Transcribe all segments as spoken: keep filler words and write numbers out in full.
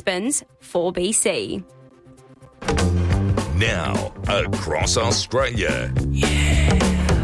Brisbane's four B C. Now, across Australia. Yeah.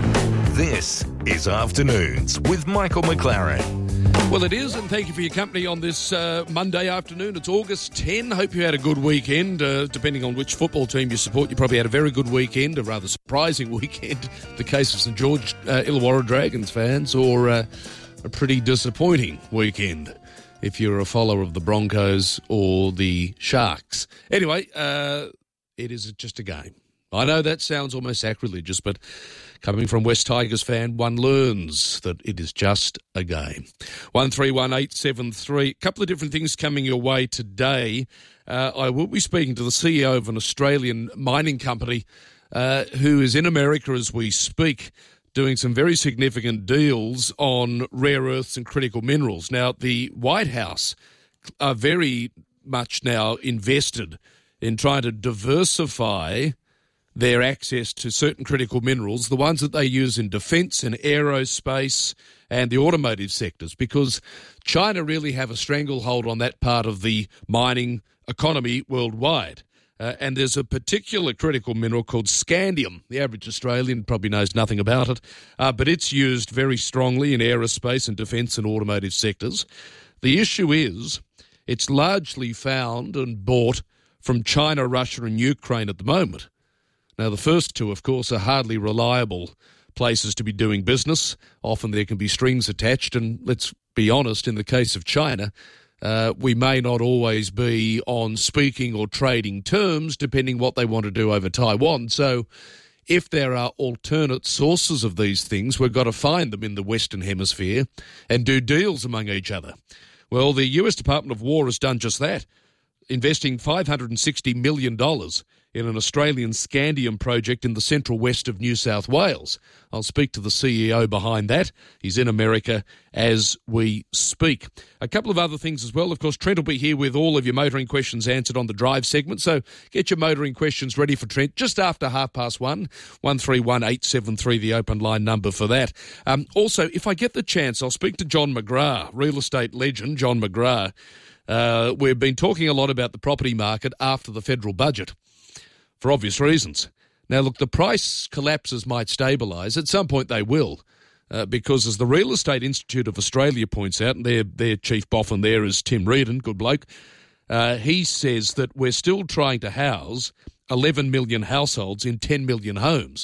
This is Afternoons with Michael McLaren. Well, it is, and thank you for your company on this uh, Monday afternoon. It's August tenth. Hope you had a good weekend. Uh, depending on which football team you support, you probably had a very good weekend, a rather surprising weekend. The case of St George uh, Illawarra Dragons fans, or uh, a pretty disappointing weekend if you're a follower of the Broncos or the Sharks. Anyway, uh, it is just a game. I know that sounds almost sacrilegious, but coming from West Tigers fan, one learns that it is just a game. one three one eight seven three. A couple of different things coming your way today. Uh, I will be speaking to the C E O of an Australian mining company uh, who is in America as we speak, doing some very significant deals on rare earths and critical minerals. Now, the White House are very much now invested in trying to diversify their access to certain critical minerals, the ones that they use in defence and aerospace and the automotive sectors, because China really have a stranglehold on that part of the mining economy worldwide. Uh, and there's a particular critical mineral called scandium. The average Australian probably knows nothing about it, uh, but it's used very strongly in aerospace and defence and automotive sectors. The issue is it's largely found and bought from China, Russia and Ukraine at the moment. Now, the first two, of course, are hardly reliable places to be doing business. Often there can be strings attached, and let's be honest, in the case of China, uh, we may not always be on speaking or trading terms, depending what they want to do over Taiwan. So if there are alternate sources of these things, we've got to find them in the Western Hemisphere and do deals among each other. Well, the U S Department of War has done just that, investing five hundred sixty million dollars in an Australian scandium project in the central west of New South Wales. I'll speak to the C E O behind that. He's in America as we speak. A couple of other things as well. Of course, Trent will be here with all of your motoring questions answered on the drive segment, so get your motoring questions ready for Trent just after half past one. one three one eight seven three, the open line number for that. Um, also, if I get the chance, I'll speak to John McGrath, real estate legend John McGrath. Uh, we've been talking a lot about the property market after the federal budget, for obvious reasons. Now, look, the price collapses might stabilise. At some point they will, uh, because as the Real Estate Institute of Australia points out, and their, their chief boffin there is Tim Reardon, good bloke, uh, he says that we're still trying to house eleven million households in ten million homes.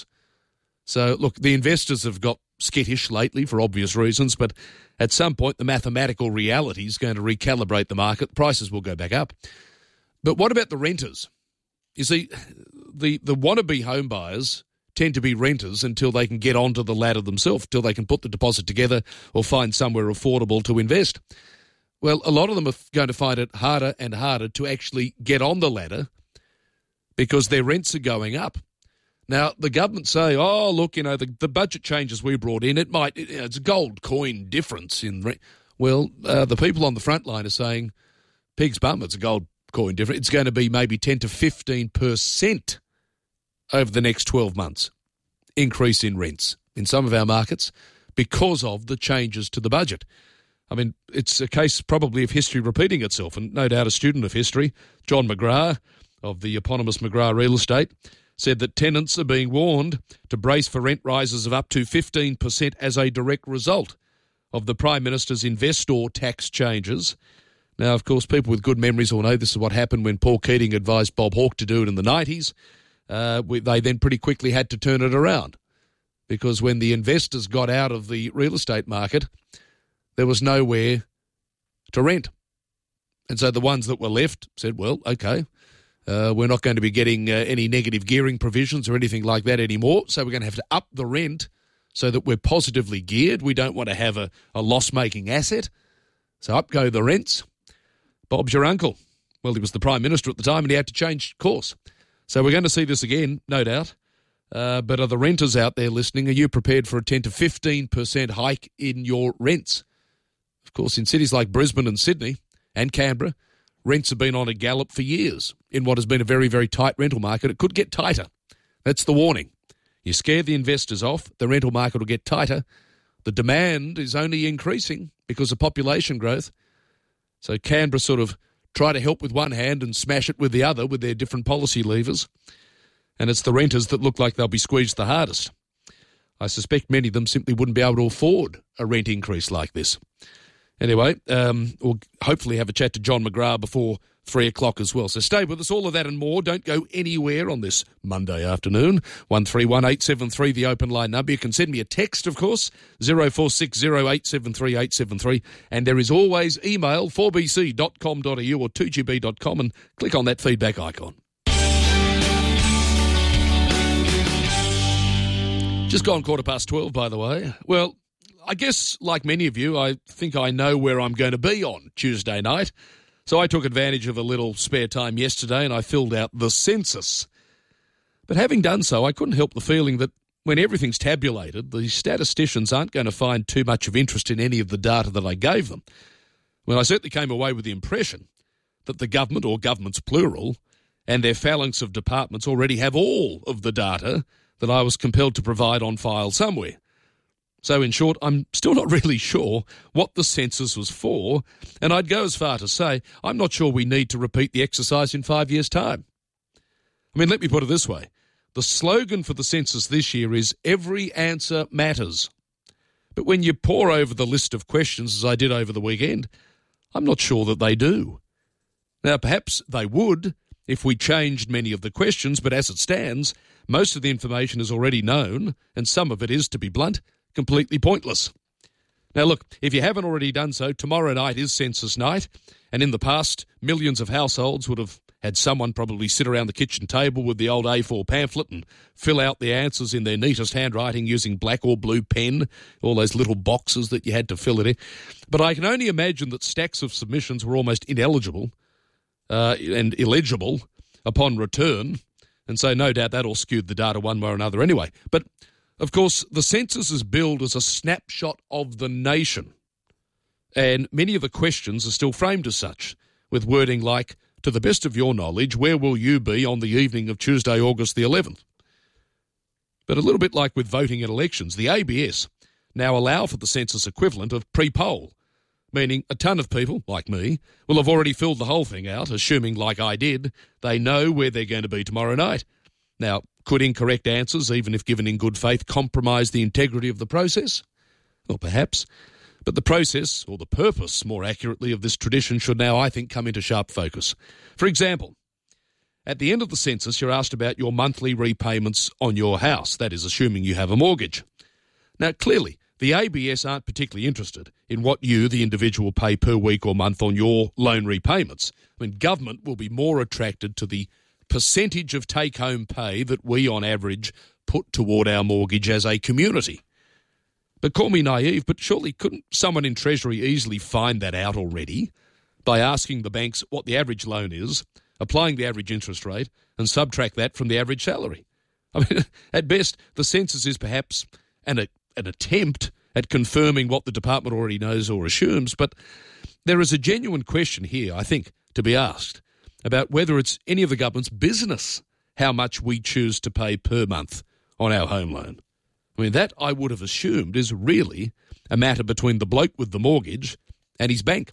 So, look, the investors have got skittish lately for obvious reasons, but at some point the mathematical reality is going to recalibrate the market. Prices will go back up. But what about the renters? You see, the, the wannabe home buyers tend to be renters until they can get onto the ladder themselves, until they can put the deposit together or find somewhere affordable to invest. Well, a lot of them are going to find it harder and harder to actually get on the ladder because their rents are going up. Now, the government say, oh, look, you know, the, the budget changes we brought in, it might, you know, it's a gold coin difference in rent. Well, uh, the people on the front line are saying, pig's bum, it's a gold coin difference. It's going to be maybe ten to fifteen percent over the next twelve months increase in rents in some of our markets because of the changes to the budget. I mean, it's a case probably of history repeating itself, and no doubt a student of history, John McGrath of the eponymous McGrath Real Estate, said that tenants are being warned to brace for rent rises of up to fifteen percent as a direct result of the Prime Minister's investor tax changes. Now, of course, people with good memories will know this is what happened when Paul Keating advised Bob Hawke to do it in the nineties. Uh, we, they then pretty quickly had to turn it around because when the investors got out of the real estate market, there was nowhere to rent. And so the ones that were left said, well, okay, uh, we're not going to be getting uh, any negative gearing provisions or anything like that anymore, so we're going to have to up the rent so that we're positively geared. We don't want to have a, a loss-making asset. So up go the rents. Bob's your uncle. Well, he was the Prime Minister at the time and he had to change course. So we're going to see this again, no doubt. Uh, but are the renters out there listening, are you prepared for a ten to fifteen percent hike in your rents? Of course, in cities like Brisbane and Sydney and Canberra, rents have been on a gallop for years in what has been a very, very tight rental market. It could get tighter. That's the warning. You scare the investors off, the rental market will get tighter. The demand is only increasing because of population growth. So Canberra sort of try to help with one hand and smash it with the other with their different policy levers. And it's the renters that look like they'll be squeezed the hardest. I suspect many of them simply wouldn't be able to afford a rent increase like this. Anyway, um, we'll hopefully have a chat to John McGrath before three o'clock as well. So stay with us, all of that and more. Don't go anywhere on this Monday afternoon. one three one eight seven three, the open line number. You can send me a text, of course, zero four six zero eight seven three eight seven three. And there is always email, four b c dot com dot a u or two g b dot com, and click on that feedback icon. Just gone quarter past twelve, by the way. Well, I guess, like many of you, I think I know where I'm going to be on Tuesday night. So I took advantage of a little spare time yesterday and I filled out the census. But having done so, I couldn't help the feeling that when everything's tabulated, the statisticians aren't going to find too much of interest in any of the data that I gave them. Well, I certainly came away with the impression that the government, or governments plural, and their phalanx of departments already have all of the data that I was compelled to provide on file somewhere. So, in short, I'm still not really sure what the census was for, and I'd go as far to say I'm not sure we need to repeat the exercise in five years' time. I mean, let me put it this way. The slogan for the census this year is "Every answer matters." But when you pore over the list of questions, as I did over the weekend, I'm not sure that they do. Now, perhaps they would if we changed many of the questions, but as it stands, most of the information is already known, and some of it is, to be blunt, completely pointless. Now look, if you haven't already done so, tomorrow night is census night, and in the past, millions of households would have had someone probably sit around the kitchen table with the old A four pamphlet and fill out the answers in their neatest handwriting using black or blue pen, all those little boxes that you had to fill it in. But I can only imagine that stacks of submissions were almost ineligible uh, and illegible upon return, and so no doubt that all skewed the data one way or another anyway. But of course, the census is billed as a snapshot of the nation, and many of the questions are still framed as such, with wording like, "To the best of your knowledge, where will you be on the evening of Tuesday, August the eleventh? But a little bit like with voting in elections, the A B S now allow for the census equivalent of pre-poll, meaning a ton of people, like me, will have already filled the whole thing out, assuming, like I did, they know where they're going to be tomorrow night. Now, could incorrect answers, even if given in good faith, compromise the integrity of the process? Well, perhaps. But the process, or the purpose, more accurately, of this tradition should now, I think, come into sharp focus. For example, at the end of the census, you're asked about your monthly repayments on your house. That is, assuming you have a mortgage. Now, clearly, the A B S aren't particularly interested in what you, the individual, pay per week or month on your loan repayments. I mean, government will be more attracted to the percentage of take-home pay that we, on average, put toward our mortgage as a community. But call me naive, but surely couldn't someone in Treasury easily find that out already by asking the banks what the average loan is, applying the average interest rate, and subtract that from the average salary? I mean, at best, the census is perhaps an, an attempt at confirming what the department already knows or assumes, but there is a genuine question here, I think, to be asked about whether it's any of the government's business how much we choose to pay per month on our home loan. I mean, that I would have assumed is really a matter between the bloke with the mortgage and his bank.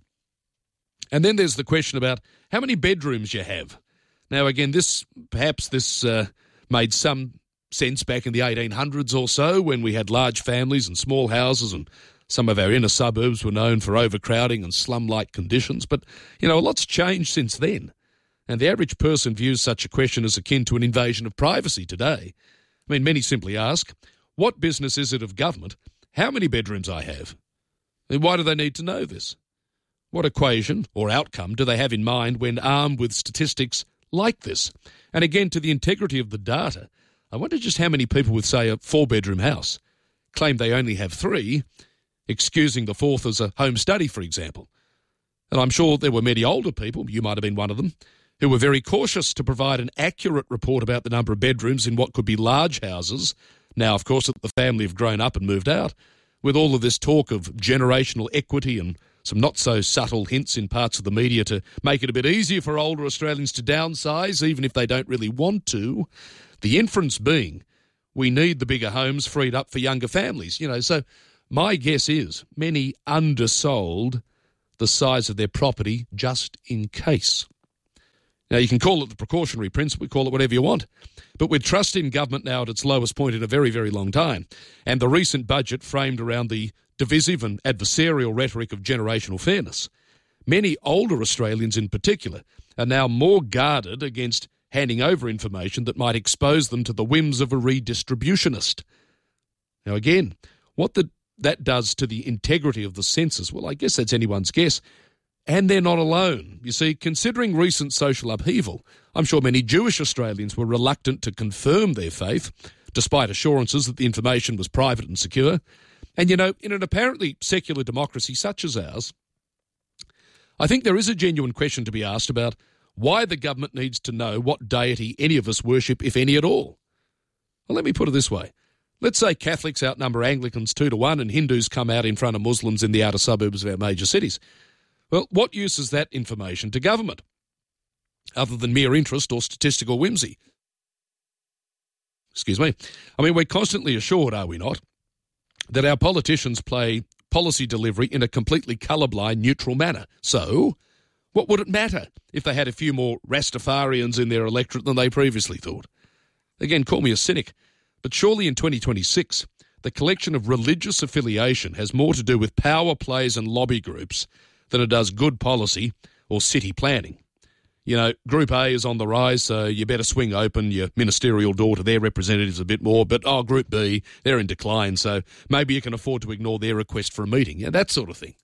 And then there's the question about how many bedrooms you have. Now, again, this perhaps this uh, made some sense back in the eighteen hundreds or so when we had large families and small houses, and some of our inner suburbs were known for overcrowding and slum-like conditions. But, you know, a lot's changed since then. And the average person views such a question as akin to an invasion of privacy today. I mean, many simply ask, what business is it of government how many bedrooms I have? And why do they need to know this? What equation or outcome do they have in mind when armed with statistics like this? And again, to the integrity of the data, I wonder just how many people with, say, a four-bedroom house claim they only have three, excusing the fourth as a home study, for example. And I'm sure there were many older people, you might have been one of them, who were very cautious to provide an accurate report about the number of bedrooms in what could be large houses. Now, of course, the family have grown up and moved out, with all of this talk of generational equity and some not-so-subtle hints in parts of the media to make it a bit easier for older Australians to downsize, even if they don't really want to. The inference being, we need the bigger homes freed up for younger families. You know, so my guess is many undersold the size of their property just in case. Now, you can call it the precautionary principle, call it whatever you want, but with trust in government now at its lowest point in a very, very long time, and the recent budget framed around the divisive and adversarial rhetoric of generational fairness, many older Australians in particular are now more guarded against handing over information that might expose them to the whims of a redistributionist. Now, again, what the, that does to the integrity of the census, well, I guess that's anyone's guess. And they're not alone. You see, considering recent social upheaval, I'm sure many Jewish Australians were reluctant to confirm their faith, despite assurances that the information was private and secure. And, you know, in an apparently secular democracy such as ours, I think there is a genuine question to be asked about why the government needs to know what deity any of us worship, if any at all. Well, let me put it this way. Let's say Catholics outnumber Anglicans two to one and Hindus come out in front of Muslims in the outer suburbs of our major cities. Well, what use is that information to government, other than mere interest or statistical whimsy? Excuse me. I mean, we're constantly assured, are we not, that our politicians play policy delivery in a completely colourblind, neutral manner. So, what would it matter if they had a few more Rastafarians in their electorate than they previously thought? Again, call me a cynic, but surely in twenty twenty-six, the collection of religious affiliation has more to do with power plays and lobby groups than it does good policy or city planning. You know, Group A is on the rise, so you better swing open your ministerial door to their representatives a bit more, but, oh, Group B, they're in decline, so maybe you can afford to ignore their request for a meeting. Yeah, that sort of thing.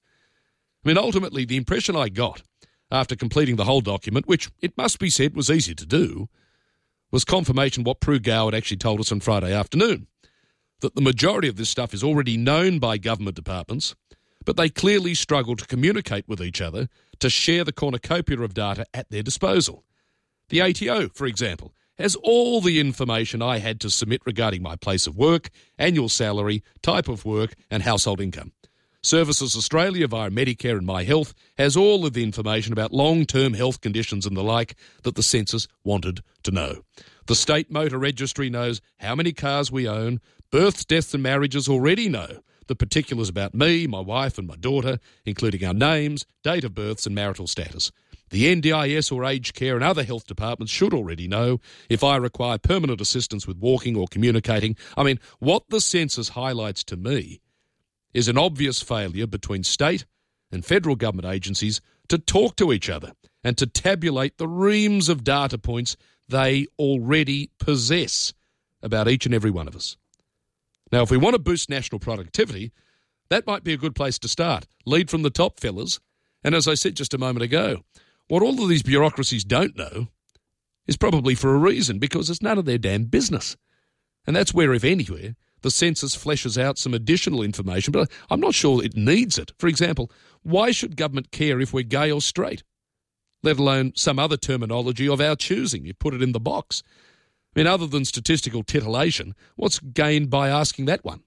I mean, ultimately, the impression I got after completing the whole document, which it must be said was easy to do, was confirmation what Prue Goward actually told us on Friday afternoon, that the majority of this stuff is already known by government departments, but they clearly struggle to communicate with each other to share the cornucopia of data at their disposal. The A T O, for example, has all the information I had to submit regarding my place of work, annual salary, type of work, and household income. Services Australia via Medicare and My Health has all of the information about long-term health conditions and the like that the census wanted to know. The State Motor Registry knows how many cars we own. Births, deaths and marriages already know the particulars about me, my wife and my daughter, including our names, date of births and marital status. The N D I S or aged care and other health departments should already know if I require permanent assistance with walking or communicating. I mean, what the census highlights to me is an obvious failure between state and federal government agencies to talk to each other and to tabulate the reams of data points they already possess about each and every one of us. Now, if we want to boost national productivity, that might be a good place to start. Lead from the top, fellas. And as I said just a moment ago, what all of these bureaucracies don't know is probably for a reason, because it's none of their damn business. And that's where, if anywhere, the census fleshes out some additional information, but I'm not sure it needs it. For example, why should government care if we're gay or straight? Let alone some other terminology of our choosing. You put it in the box. I mean, other than statistical titillation, what's gained by asking that one?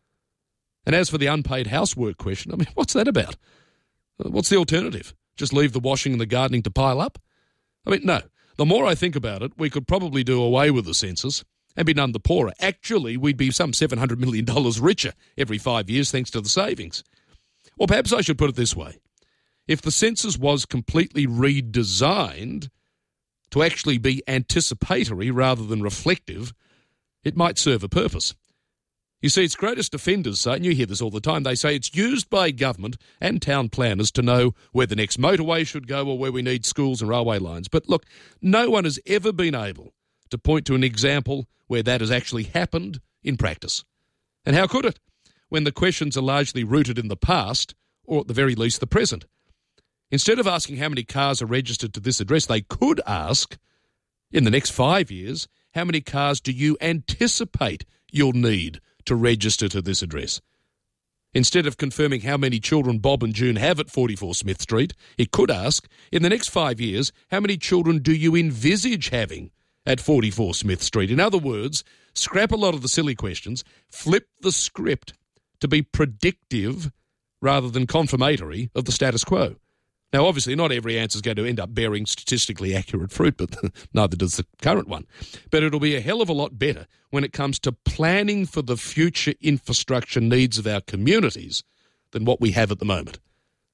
And as for the unpaid housework question, I mean, what's that about? What's the alternative? Just leave the washing and the gardening to pile up? I mean, no. The more I think about it, we could probably do away with the census and be none the poorer. Actually, we'd be some seven hundred million dollars richer every five years thanks to the savings. Or perhaps I should put it this way. If the census was completely redesigned to actually be anticipatory rather than reflective, it might serve a purpose. You see, its greatest offenders say, and you hear this all the time, they say it's used by government and town planners to know where the next motorway should go or where we need schools and railway lines. But look, no one has ever been able to point to an example where that has actually happened in practice. And how could it, when the questions are largely rooted in the past, or at the very least the present? Instead of asking how many cars are registered to this address, they could ask, in the next five years, how many cars do you anticipate you'll need to register to this address? Instead of confirming how many children Bob and June have at forty-four Smith Street, it could ask, in the next five years, how many children do you envisage having at forty-four Smith Street? In other words, scrap a lot of the silly questions, flip the script to be predictive rather than confirmatory of the status quo. Now, obviously, not every answer is going to end up bearing statistically accurate fruit, but neither does the current one. But it'll be a hell of a lot better when it comes to planning for the future infrastructure needs of our communities than what we have at the moment.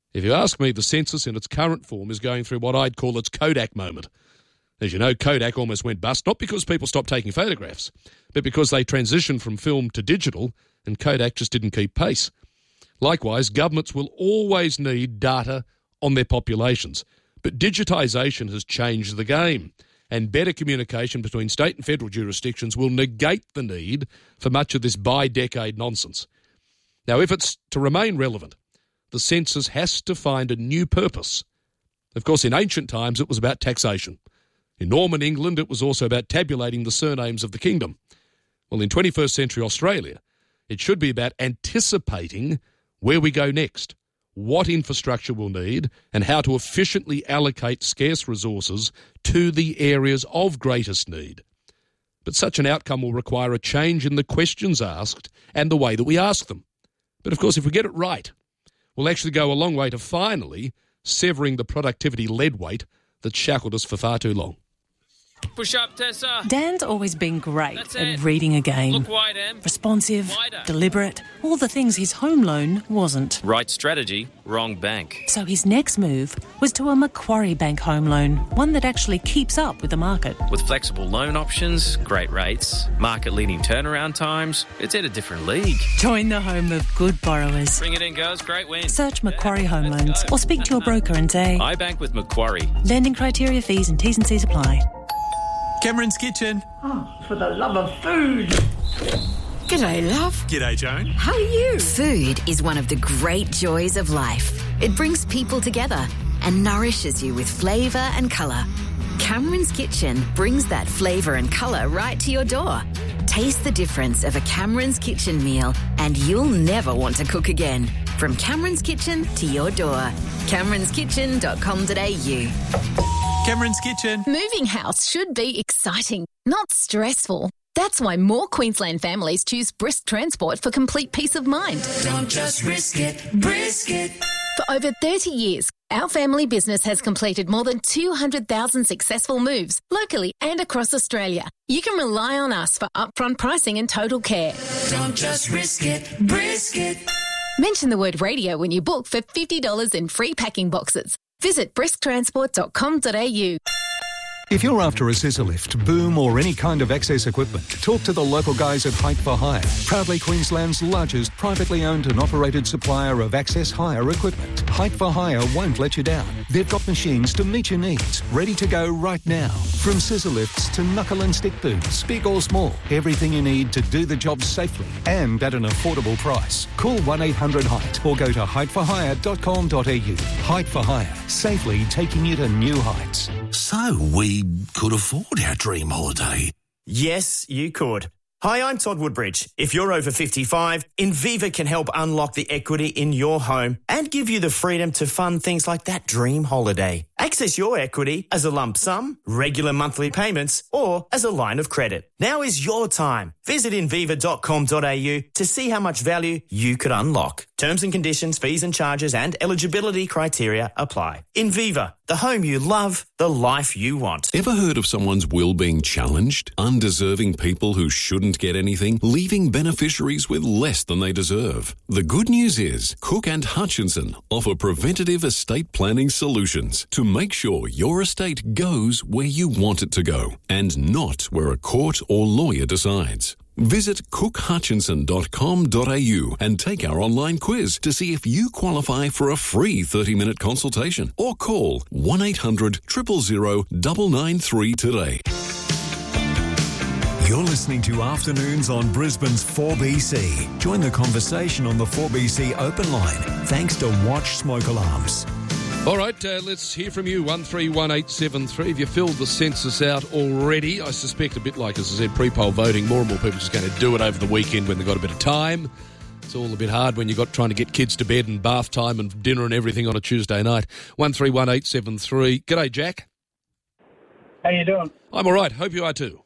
If you ask me, the census in its current form is going through what I'd call its Kodak moment. As you know, Kodak almost went bust, not because people stopped taking photographs, but because they transitioned from film to digital, and Kodak just didn't keep pace. Likewise, governments will always need data on their populations, but digitisation has changed the game, and better communication between state and federal jurisdictions will negate the need for much of this bi-decade nonsense. Now, if it's to remain relevant, the census has to find a new purpose. Of course, in ancient times, it was about taxation. In Norman England, it was also about tabulating the surnames of the kingdom. Well, in twenty-first century Australia, it should be about anticipating where we go next, what infrastructure we'll need, and how to efficiently allocate scarce resources to the areas of greatest need. But such an outcome will require a change in the questions asked and the way that we ask them. But of course, if we get it right, we'll actually go a long way to finally severing the productivity lead weight that's shackled us for far too long. Push up, Tessa. Dan's always been great That's at it. reading a game. Look wide, Em. Responsive, Wider. deliberate, all the things his home loan wasn't. Right strategy, wrong bank. So his next move was to a Macquarie Bank home loan, one that actually keeps up with the market. With flexible loan options, great rates, market-leading turnaround times, it's at a different league. Join the home of good borrowers. Bring it in, girls. Great win. Search Macquarie Home Let's Loans go. or speak to your broker and say, I bank with Macquarie. lending criteria, fees and T's and C's apply. Cameron's Kitchen. Oh, for the love of food. G'day, love. G'day, Joan. How are you? Food is one of the great joys of life. It brings people together and nourishes you with flavour and colour. Cameron's Kitchen brings that flavour and colour right to your door. Taste the difference of a Cameron's Kitchen meal and you'll never want to cook again. From Cameron's Kitchen to your door. camerons kitchen dot com dot a u. Cameron's Kitchen. Moving house should be exciting, not stressful. That's why more Queensland families choose Brisk Transport for complete peace of mind. Don't just risk it, brisk it. For over thirty years, our family business has completed more than two hundred thousand successful moves locally and across Australia. You can rely on us for upfront pricing and total care. Don't just risk it, brisk it. Mention the word radio when you book for fifty dollars in free packing boxes. Visit brisk transport dot com dot a u. If you're after a scissor lift, boom or any kind of access equipment, talk to the local guys at Height for Hire, proudly Queensland's largest privately owned and operated supplier of access hire equipment. Height for Hire won't let you down. They've got machines to meet your needs, ready to go right now. From scissor lifts to knuckle and stick booms, big or small, everything you need to do the job safely and at an affordable price. Call one eight hundred height or go to height for hire dot com dot a u. Height for Hire, safely taking you to new heights. So we could afford our dream holiday. Yes, you could. Hi, I'm Todd Woodbridge. If you're over fifty-five, Inviva can help unlock the equity in your home and give you the freedom to fund things like that dream holiday. Access your equity as a lump sum, regular monthly payments, or as a line of credit. Now is your time. Visit inviva dot com dot a u to see how much value you could unlock. Terms and conditions, fees and charges and eligibility criteria apply. Inviva, the home you love, the life you want. Ever heard of someone's will being challenged? Undeserving people who shouldn't get anything, leaving beneficiaries with less than they deserve. The good news is Cook and Hutchinson offer preventative estate planning solutions to make sure your estate goes where you want it to go and not where a court or lawyer decides. Visit cook hutchinson dot com dot a u and take our online quiz to see if you qualify for a free thirty-minute consultation or call one eight hundred, zero zero zero, nine nine three today. You're listening to Afternoons on Brisbane's four B C. Join the conversation on the four B C open line thanks to Watch Smoke Alarms. All right, uh, let's hear from you, one three one eight seven three. Have you filled the census out already? I suspect a bit like, as I said, pre-poll voting, more and more people are just going to do it over the weekend when they've got a bit of time. It's all a bit hard when you've got trying to get kids to bed and bath time and dinner and everything on a Tuesday night. one three one eight seven three. G'day, Jack. How you doing? I'm all right. Hope you are too.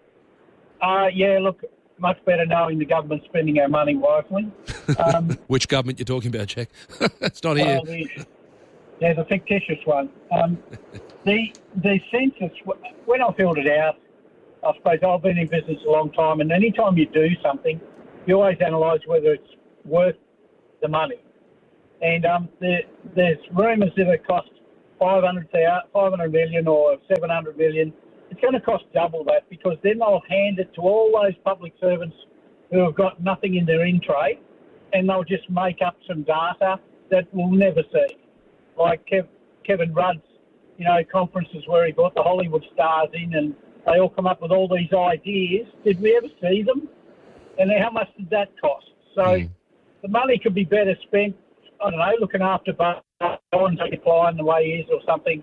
Uh, yeah, look, much better knowing the government's spending our money wisely. Um, Which government you're talking about, Jack? It's not well, here. The, there's a fictitious one. Um, the the census, when I filled it out, I suppose I've been in business a long time, and any time you do something, you always analyse whether it's worth the money. And um, there, there's rumours that it costs five hundred million or seven hundred million. It's going to cost double that, because then they'll hand it to all those public servants who have got nothing in their in-trade, and they'll just make up some data that we'll never see. Like Kev, Kevin Rudd's, you know, conferences where he brought the Hollywood stars in and they all come up with all these ideas. Did we ever see them? And how much did that cost? So mm. the money could be better spent, I don't know, looking after Bowen decline the way he is or something.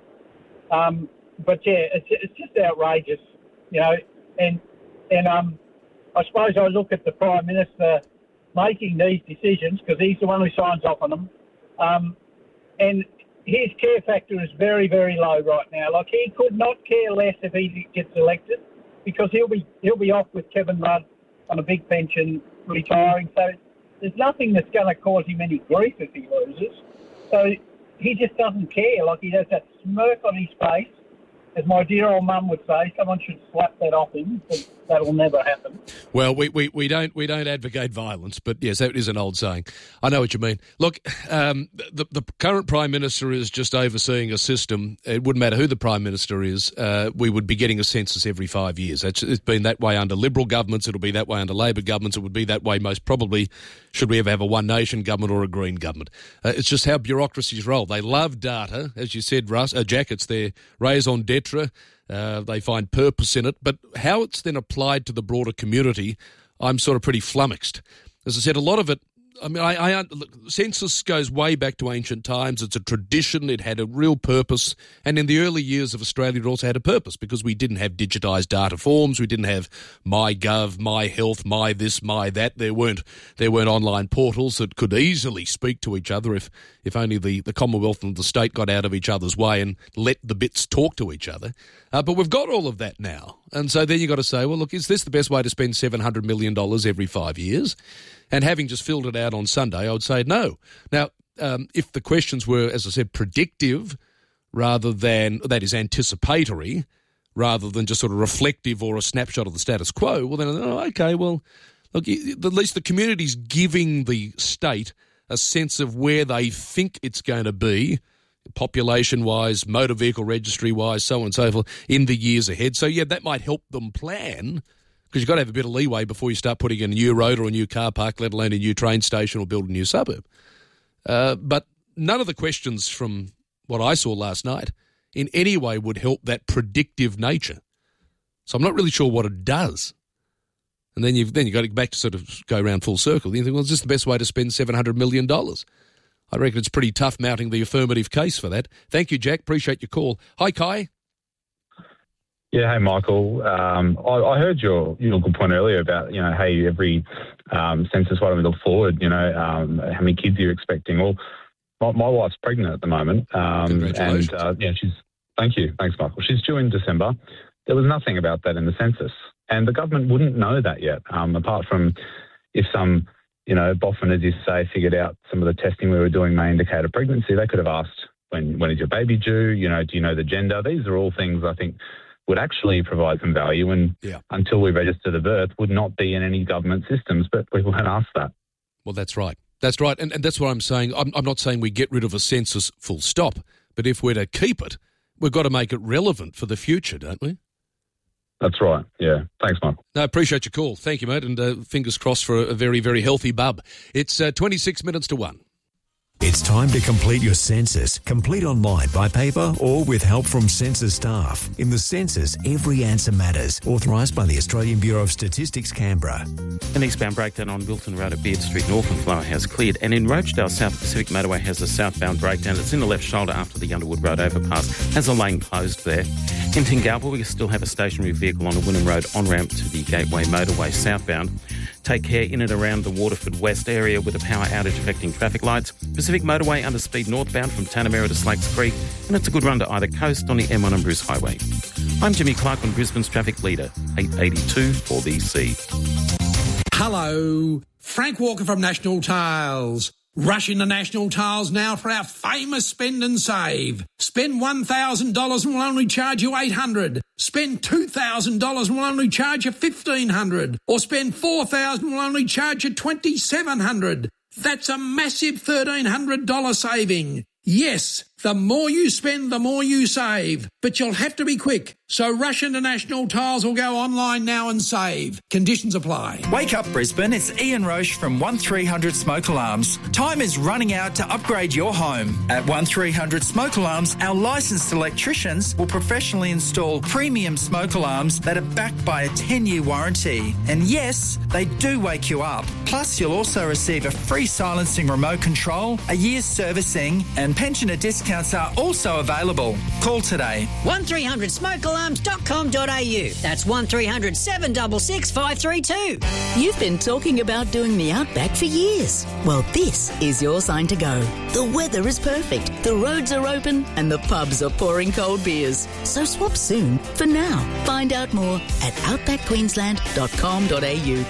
Um, but, yeah, it's, it's just outrageous, you know. And, and um, I suppose I look at the Prime Minister making these decisions, because he's the one who signs off on them. Um, and his care factor is very, very low right now. Like, he could not care less if he gets elected, because he'll be he'll be off with Kevin Rudd on a big pension, retiring. So there's nothing that's going to cause him any grief if he loses. So he just doesn't care. Like, he has that smirk on his face. As my dear old mum would say, someone should slap that off him, but that will never happen. Well, we, we, we don't we don't advocate violence, but yes, that is an old saying. I know what you mean. Look, um, the the current Prime Minister is just overseeing a system. It wouldn't matter who the Prime Minister is. Uh, we would be getting a census every five years. It's, it's been that way under Liberal governments. It'll be that way under Labor governments. It would be that way most probably should we ever have a One Nation government or a Green government. Uh, it's just how bureaucracies roll. They love data, as you said, Russ. Uh, Jack, it's their raison d'etre. Uh, they find purpose in it, but how it's then applied to the broader community, I'm sort of pretty flummoxed. As I said, a lot of it, I mean, I, I look, census goes way back to ancient times. It's a tradition. It had a real purpose. And in the early years of Australia, it also had a purpose, because we didn't have digitised data forms. We didn't have MyGov, My Health, My This, My That. There weren't there weren't online portals that could easily speak to each other if, if only the, the Commonwealth and the state got out of each other's way and let the bits talk to each other. Uh, but we've got all of that now. And so then you've got to say, well, look, is this the best way to spend seven hundred million dollars every five years? And having just filled it out on Sunday, I would say no. Now, um, if the questions were, as I said, predictive rather than, that is, anticipatory, rather than just sort of reflective or a snapshot of the status quo, well, then, oh, okay, well, look, at least the community's giving the state a sense of where they think it's going to be, population-wise, motor vehicle registry-wise, so on and so forth, in the years ahead. So, yeah, that might help them plan, because you've got to have a bit of leeway before you start putting in a new road or a new car park, let alone a new train station or build a new suburb. Uh, but none of the questions from what I saw last night in any way would help that predictive nature. So I'm not really sure what it does. And then you've then you've got to go back to sort of go around full circle. You think, well, is this the best way to spend seven hundred million dollars? I reckon it's pretty tough mounting the affirmative case for that. Thank you, Jack. Appreciate your call. Hi, Kai. Yeah, hey, Michael. Um, I, I heard your your good point earlier about, you know, hey, every um, census, why don't we look forward, you know, um, how many kids are you expecting? Well, my, my wife's pregnant at the moment. Um, Congratulations. And, uh, yeah, she's, thank you. Thanks, Michael. She's due in December. There was nothing about that in the census. And the government wouldn't know that yet, um, apart from if some, you know, boffin, as you say, figured out some of the testing we were doing may indicate a pregnancy. They could have asked, when when is your baby due? You know, do you know the gender? These are all things I think would actually provide some value, and yeah. until we register the birth would not be in any government systems, but we weren't asked that. Well, that's right. That's right. And, and that's what I'm saying. I'm, I'm not saying we get rid of a census full stop, but if we're to keep it, we've got to make it relevant for the future, don't we? That's right. Yeah. Thanks, Mike. No, I appreciate your call. Thank you, mate, and uh, fingers crossed for a, a very, very healthy bub. It's uh, twenty-six minutes to one. It's time to complete your census. Complete online, by paper, or with help from census staff. In the census, every answer matters. Authorised by the Australian Bureau of Statistics, Canberra. An eastbound breakdown on Wilton Road at Beard Street, Northern Flower has cleared. And in Rochedale, South Pacific Motorway has a southbound breakdown. It's in the left shoulder after the Underwood Road overpass. Has a lane closed there. In Tingalpa, we still have a stationary vehicle on a Wynnum Road on-ramp to the Gateway Motorway southbound. Take care in and around the Waterford West area with a power outage affecting traffic lights. Pacific Motorway under speed northbound from Tanamera to Slakes Creek, and it's a good run to either coast on the M one and Bruce Highway. I'm Jimmy Clark on Brisbane's traffic leader, eight eighty-two four B C. Hello, Frank Walker from National Tiles. Rush into National Tiles now for our famous spend and save. Spend one thousand dollars and we'll only charge you eight hundred dollars. Spend two thousand dollars and we'll only charge you fifteen hundred dollars. Or spend four thousand dollars and we'll only charge you twenty-seven hundred dollars. That's a massive thirteen hundred dollars saving. Yes, the more you spend, the more you save. But you'll have to be quick. So rush into National Tiles or go online now and save. Conditions apply. Wake up, Brisbane. It's Ian Roche from one three hundred Smoke Alarms. Time is running out to upgrade your home. At one three hundred Smoke Alarms, our licensed electricians will professionally install premium smoke alarms that are backed by a ten-year warranty. And yes, they do wake you up. Plus, you'll also receive a free silencing remote control, a year's servicing, and pensioner discounts are also available. Call today. one three hundred smoke alarms dot com dot a u. That's one three hundred seven six six five three two. You've been talking about doing the Outback for years. Well, this is your sign to go. The weather is perfect, the roads are open, and the pubs are pouring cold beers. So swap soon for now. Find out more at outback queensland dot com dot a u.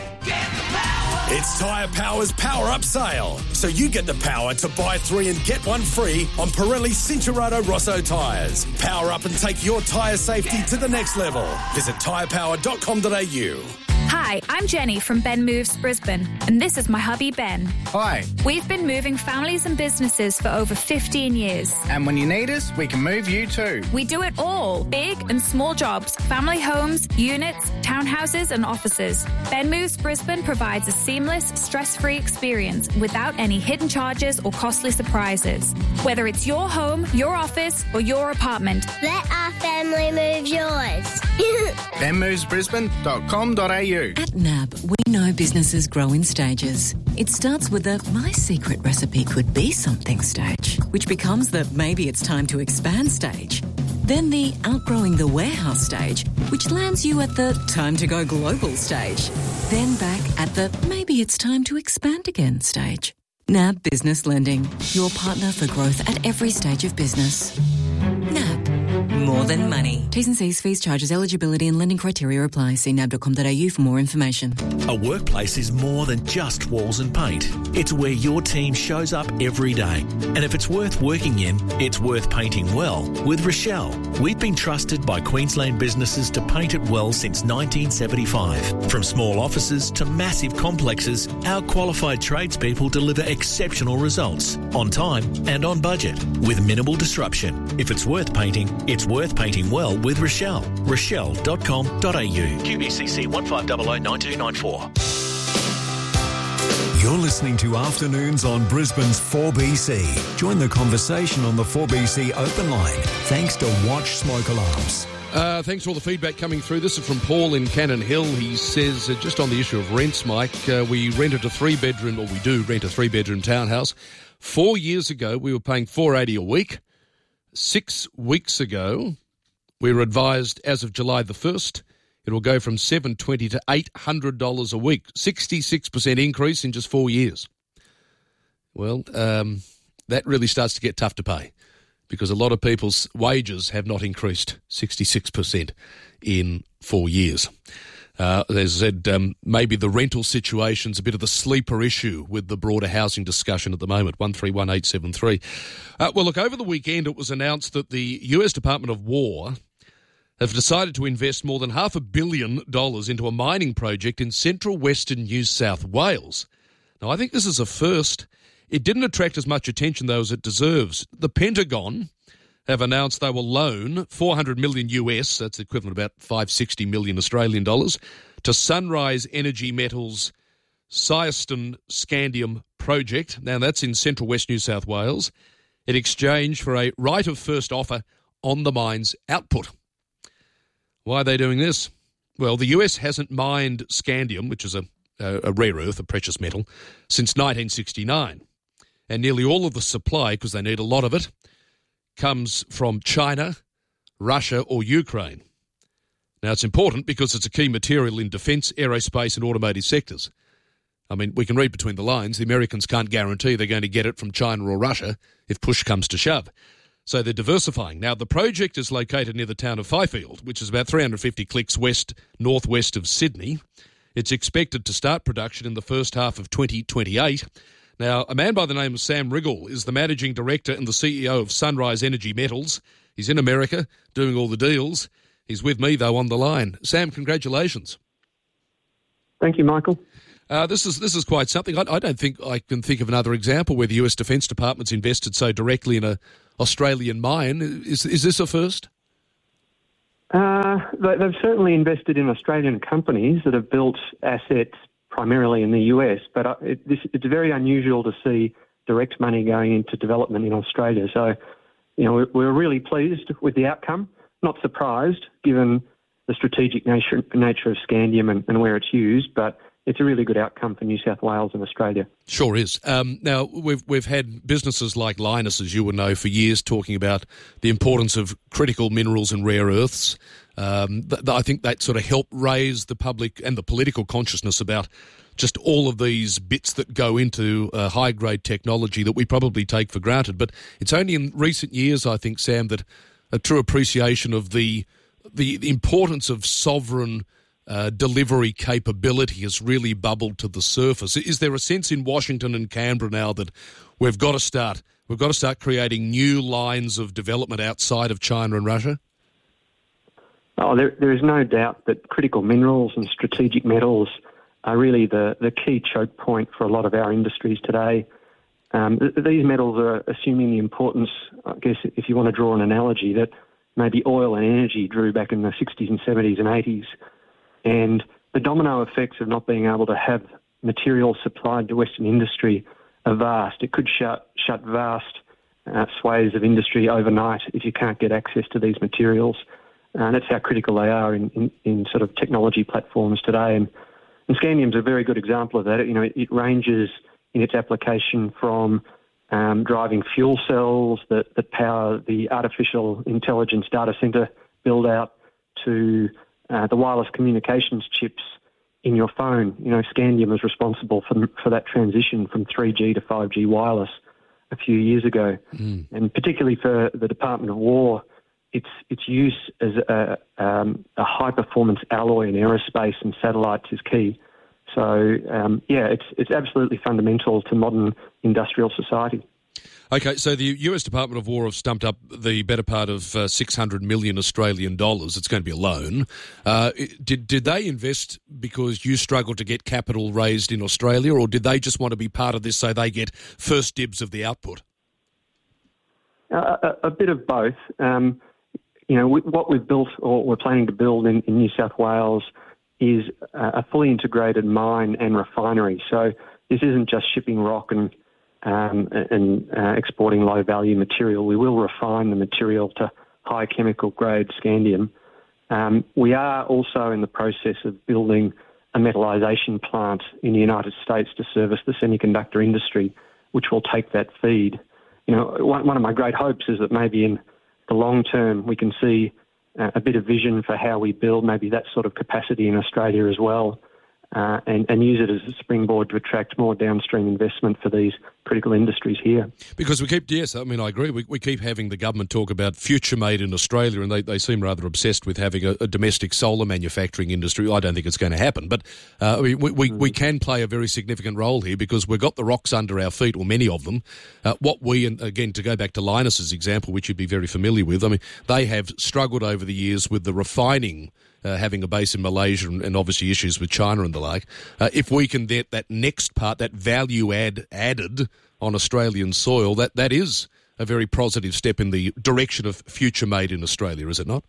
It's Tyre Power's Power Up Sale. So you get the power to buy three and get one free on Pirelli Cincherato Rosso tyres. Power up and take your tyre safety to the next level. Visit tyre power dot com dot a u. Hi, I'm Jenny from Ben Moves Brisbane, and this is my hubby Ben. Hi. We've been moving families and businesses for over fifteen years. And when you need us, we can move you too. We do it all, big and small jobs, family homes, units, townhouses and offices. Ben Moves Brisbane provides a seamless, stress-free experience without any hidden charges or costly surprises. Whether it's your home, your office or your apartment. Let our family move yours. ben moves brisbane dot com dot a u. At N A B, we know businesses grow in stages. It starts with the my secret recipe could be something stage, which becomes the maybe it's time to expand stage. Then the outgrowing the warehouse stage, which lands you at the time to go global stage. Then back at the maybe it's time to expand again stage. N A B Business Lending, your partner for growth at every stage of business. N A B. More than money. T's and C's, fees, charges, eligibility and lending criteria apply. See nab dot com dot a u for more information. A workplace is more than just walls and paint. It's where your team shows up every day. And if it's worth working in, it's worth painting well with Rochelle. We've been trusted by Queensland businesses to paint it well since nineteen seventy-five. From small offices to massive complexes, our qualified tradespeople deliver exceptional results on time and on budget with minimal disruption. If it's worth painting, it's worth painting well with Rochelle. rochelle dot com dot a u. Q B C C one five zero zero nine two nine four. You're listening to Afternoons on Brisbane's four B C. Join the conversation on the four B C open line. Thanks to Watch Smoke Alarms. Uh, thanks for all the feedback coming through. This is from Paul in Cannon Hill. He says, uh, just on the issue of rents, Mike, uh, we rented a three-bedroom, or we do rent a three-bedroom townhouse. Four years ago, we were paying four dollars eighty a week. Six weeks ago, we were advised as of July the first, it will go from seven hundred twenty dollars to eight hundred dollars a week. sixty-six percent increase in just four years. Well, um, that really starts to get tough to pay because a lot of people's wages have not increased sixty-six percent in four years. Uh, as I said, um, maybe the rental situation's a bit of the sleeper issue with the broader housing discussion at the moment, one three one eight seven three. Uh, well, look, over the weekend it was announced that the U S Department of War have decided to invest more than half a billion dollars into a mining project in central western New South Wales. Now, I think this is a first. It didn't attract as much attention, though, as it deserves. The Pentagon have announced they will loan four hundred million U S, that's equivalent about five hundred sixty million Australian dollars, to Sunrise Energy Metals' Cyeston Scandium project. Now, that's in central west New South Wales, in exchange for a right of first offer on the mine's output. Why are they doing this? Well, the U S hasn't mined scandium, which is a, a, a rare earth, a precious metal, since nineteen sixty-nine. And nearly all of the supply, because they need a lot of it, comes from China, Russia or Ukraine. Now, it's important because it's a key material in defence, aerospace and automotive sectors. I mean, we can read between the lines. The Americans can't guarantee they're going to get it from China or Russia if push comes to shove. So they're diversifying. Now, the project is located near the town of Fifield, which is about three hundred fifty clicks west, northwest of Sydney. It's expected to start production in the first half of twenty twenty-eight. Now, a man by the name of Sam Riggle is the managing director and the C E O of Sunrise Energy Metals. He's in America doing all the deals. He's with me, though, on the line. Sam, congratulations. Thank you, Michael. Uh, this is this is quite something. I, I don't think I can think of another example where the U S Defence Department's invested so directly in a Australian mine. Is is this a first? Uh, they, they've certainly invested in Australian companies that have built assets primarily in the U S, but uh, it, this, it's very unusual to see direct money going into development in Australia. So, you know, we're, we're really pleased with the outcome. Not surprised, given the strategic nature, nature of scandium and, and where it's used, but it's a really good outcome for New South Wales and Australia. Sure is. Um, now, we've we've had businesses like Lynas, as you would know, for years talking about the importance of critical minerals and rare earths. Um, th- th- I think that sort of helped raise the public and the political consciousness about just all of these bits that go into uh, high-grade technology that we probably take for granted. But it's only in recent years, I think, Sam, that a true appreciation of the the, the importance of sovereign Uh, delivery capability has really bubbled to the surface. Is there a sense in Washington and Canberra now that we've got to start we've got to start creating new lines of development outside of China and Russia? Oh, there, there is no doubt that critical minerals and strategic metals are really the, the key choke point for a lot of our industries today. Um, th- these metals are assuming the importance, I guess, if you want to draw an analogy, that maybe oil and energy drew back in the sixties and seventies and eighties. And the domino effects of not being able to have materials supplied to Western industry are vast. It could shut shut vast uh, swathes of industry overnight if you can't get access to these materials. Uh, and that's how critical they are in, in, in sort of technology platforms today. And, and scandium's a very good example of that. It, you know, it, it ranges in its application from um, driving fuel cells that, that power the artificial intelligence data centre build-out to Uh, the wireless communications chips in your phone. You know, scandium was responsible for for that transition from three G to five G wireless a few years ago. Mm. And particularly for the Department of War, its its use as a, um, a high-performance alloy in aerospace and satellites is key. So, um, yeah, it's it's absolutely fundamental to modern industrial society. Okay, so the U S Department of War have stumped up the better part of uh, six hundred million Australian dollars. It's going to be a loan. Uh, did did they invest because you struggled to get capital raised in Australia, or did they just want to be part of this so they get first dibs of the output? Uh, a, a bit of both. Um, you know, we, what we've built or we're planning to build in, in New South Wales is a, a fully integrated mine and refinery. So this isn't just shipping rock and Um, and uh, exporting low-value material. We will refine the material to high chemical grade scandium. Um, we are also in the process of building a metallisation plant in the United States to service the semiconductor industry, which will take that feed. You know, one, one of my great hopes is that maybe in the long term we can see uh, a bit of vision for how we build maybe that sort of capacity in Australia as well. Uh, and, and use it as a springboard to attract more downstream investment for these critical industries here. Because we keep, yes, I mean, I agree, we, we keep having the government talk about future made in Australia, and they, they seem rather obsessed with having a, a domestic solar manufacturing industry. I don't think it's going to happen, but uh, we, we, we, we can play a very significant role here because we've got the rocks under our feet, or many of them. Uh, what we, and again, to go back to Lynas's example, which you'd be very familiar with, I mean, they have struggled over the years with the refining, Uh, having a base in Malaysia and, and obviously issues with China and the like. Uh, if we can get that next part, that value add added on Australian soil, that, that is a very positive step in the direction of future made in Australia, is it not?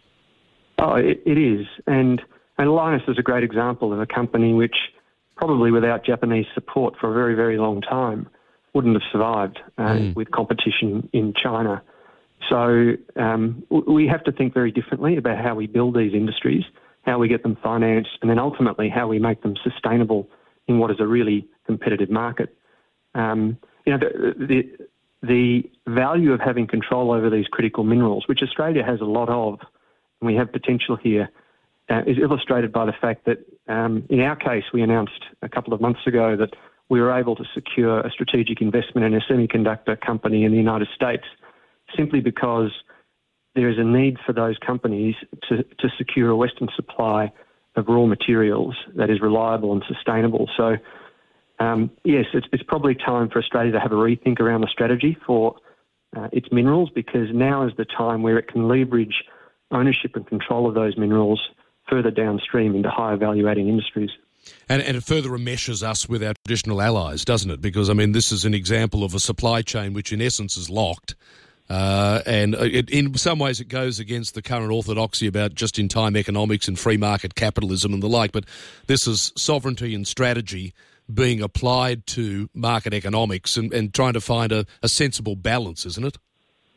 Oh, it, it is. And, and Lynas is a great example of a company which probably without Japanese support for a very, very long time wouldn't have survived uh, mm. with competition in China. So um, we have to think very differently about how we build these industries, how we get them financed, and then ultimately how we make them sustainable in what is a really competitive market. Um, you know, the, the, the value of having control over these critical minerals, which Australia has a lot of, and we have potential here, uh, is illustrated by the fact that um, in our case, we announced a couple of months ago that we were able to secure a strategic investment in a semiconductor company in the United States, simply because there is a need for those companies to, to secure a Western supply of raw materials that is reliable and sustainable. So, um, yes, it's, it's probably time for Australia to have a rethink around the strategy for uh, its minerals, because now is the time where it can leverage ownership and control of those minerals further downstream into higher value-adding industries. And, and it further enmeshes us with our traditional allies, doesn't it? Because, I mean, this is an example of a supply chain which in essence is locked. Uh, and it, in some ways it goes against the current orthodoxy about just-in-time economics and free market capitalism and the like. But this is sovereignty and strategy being applied to market economics and, and trying to find a, a sensible balance, isn't it?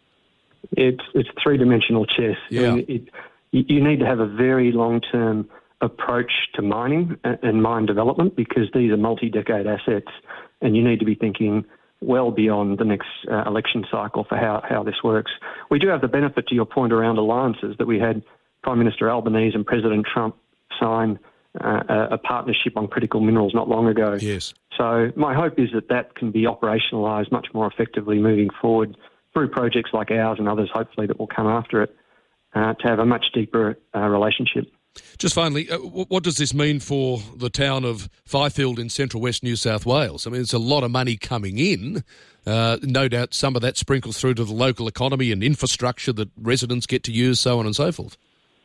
It's it's three-dimensional chess. Yeah. I mean, it, you need to have a very long-term approach to mining and mine development because these are multi-decade assets and you need to be thinking well beyond the next uh, election cycle for how, how this works. We do have the benefit, to your point, around alliances that we had Prime Minister Albanese and President Trump sign uh, a, a partnership on critical minerals not long ago. Yes. So my hope is that that can be operationalised much more effectively moving forward through projects like ours and others, hopefully, that will come after it, uh, to have a much deeper uh, relationship. Just finally, uh, what does this mean for the town of Fifield in central west New South Wales? I mean, it's a lot of money coming in. Uh, no doubt some of that sprinkles through to the local economy and infrastructure that residents get to use, so on and so forth.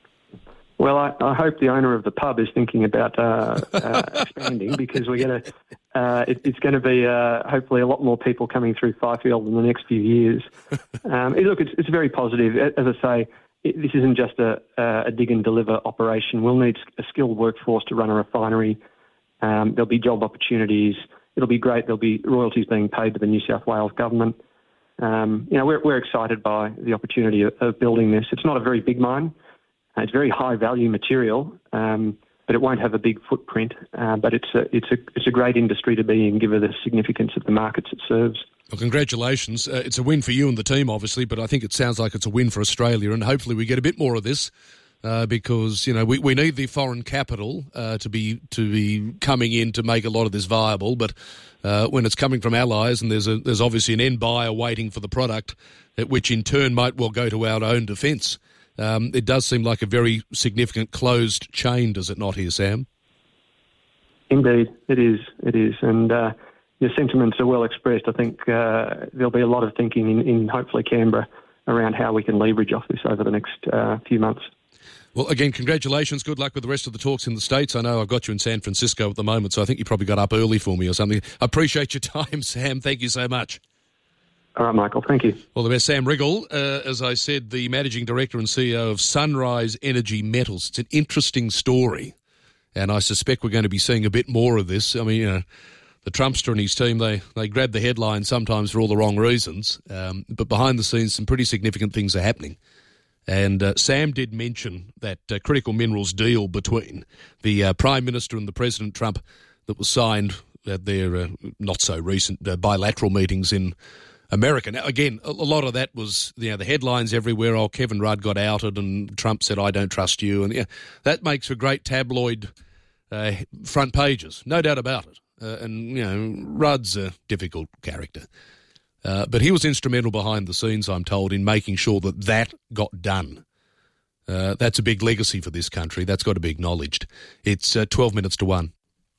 Well, I, I hope the owner of the pub is thinking about uh, uh, expanding because we're going to. Uh, it, it's going to be uh, hopefully a lot more people coming through Fifield in the next few years. Um, look, it's, it's very positive. As I say, it, this isn't just a, a dig and deliver operation. We'll need a skilled workforce to run a refinery. Um, there'll be job opportunities. It'll be great. There'll be royalties being paid to the New South Wales government. Um, you know, we're, we're excited by the opportunity of, of building this. It's not a very big mine. It's very high value material, um, but it won't have a big footprint. Uh, but it's a it's a it's a great industry to be in, given the significance of the markets it serves. Well, congratulations! Uh, it's a win for you and the team, obviously, but I think it sounds like it's a win for Australia, and hopefully we get a bit more of this uh, because you know we, we need the foreign capital uh, to be to be coming in to make a lot of this viable. But uh, when it's coming from allies, and there's a there's obviously an end buyer waiting for the product, which in turn might well go to our own defence. Um, it does seem like a very significant closed chain, does it not here, Sam? Indeed, it is. It is. And uh, your sentiments are well expressed. I think uh, there'll be a lot of thinking in, in hopefully Canberra around how we can leverage off this over the next uh, few months. Well, again, congratulations. Good luck with the rest of the talks in the States. I know I've got you in San Francisco at the moment, so I think you probably got up early for me or something. I appreciate your time, Sam. Thank you so much. All right, Michael. Thank you. All the best. Sam Riggle, uh, as I said, the Managing Director and C E O of Sunrise Energy Metals. It's an interesting story, and I suspect we're going to be seeing a bit more of this. I mean, you know, the Trumpster and his team, they, they grab the headlines sometimes for all the wrong reasons, um, but behind the scenes, some pretty significant things are happening. And uh, Sam did mention that uh, critical minerals deal between the uh, Prime Minister and the President Trump that was signed at their uh, not-so-recent uh, bilateral meetings in America. Now, again, a lot of that was, you know, the headlines everywhere. Oh, Kevin Rudd got outed and Trump said, I don't trust you. And yeah, that makes for great tabloid uh, front pages, no doubt about it. Uh, and, you know, Rudd's a difficult character. Uh, but he was instrumental behind the scenes, I'm told, in making sure that that got done. Uh, that's a big legacy for this country. That's got to be acknowledged. It's uh, twelve minutes to one.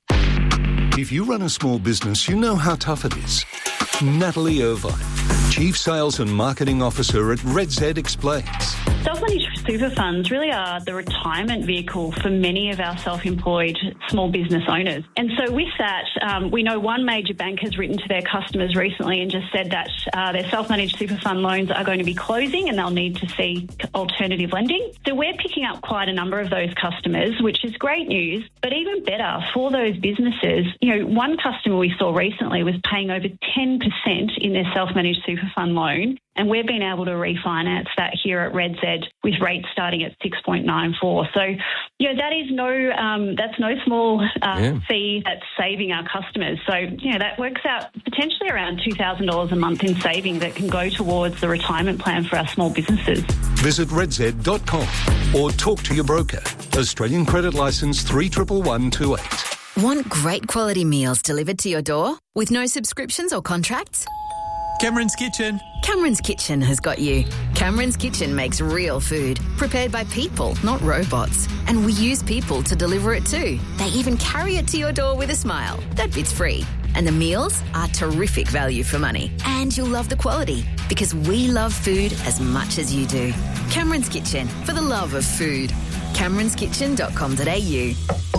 If you run a small business, you know how tough it is. Natalie Irvine, Chief Sales and Marketing Officer at Red Z, explains. Self-managed super funds really are the retirement vehicle for many of our self-employed small business owners. And so with that, um, we know one major bank has written to their customers recently and just said that uh, their self-managed super fund loans are going to be closing and they'll need to seek alternative lending. So we're picking up quite a number of those customers, which is great news. But even better for those businesses, you know, one customer we saw recently was paying over ten percent in their self-managed super fund loan. And we've been able to refinance that here at Red Z with rates starting at six point nine four. So, you know, that is no, um, that's no small uh, yeah. fee that's saving our customers. So, you know, that works out potentially around two thousand dollars a month in saving that can go towards the retirement plan for our small businesses. Visit red z dot com or talk to your broker. Australian Credit Licence three one one one two eight. Want great quality meals delivered to your door with no subscriptions or contracts? Cameron's Kitchen. Cameron's Kitchen has got you. Cameron's Kitchen makes real food, prepared by people, not robots. And we use people to deliver it too. They even carry it to your door with a smile. That bit's free. And the meals are terrific value for money. And you'll love the quality, because we love food as much as you do. Cameron's Kitchen, for the love of food. camerons kitchen dot com dot a u.